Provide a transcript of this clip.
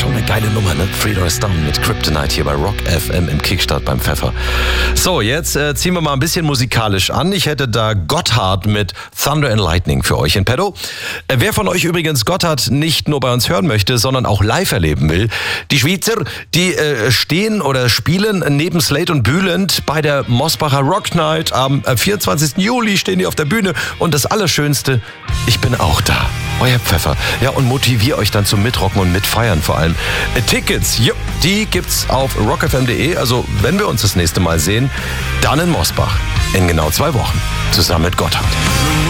schon eine geile Nummer, ne? Three Doors Down mit Kryptonite hier bei Rock FM im Kickstart beim Pfeffer. So, jetzt ziehen wir mal ein bisschen musikalisch an. Ich hätte da Gotthard mit Thunder and Lightning für euch in petto. Wer von euch übrigens Gotthard nicht nur bei uns hören möchte, sondern auch live erleben will, die Schweizer, die stehen oder spielen neben Slate und Bülent bei der Mosbacher Rock Night. Am 24. Juli stehen die auf der Bühne und das Allerschönste, ich bin auch da. Euer Pfeffer. Ja, und motiviere euch dann zum Mitrocken und Mitfeiern vor allem. Tickets, die gibt's auf rockfm.de. Also, wenn wir uns das nächste Mal sehen, dann in Mosbach. In genau 2 Wochen. Zusammen mit Gotthard.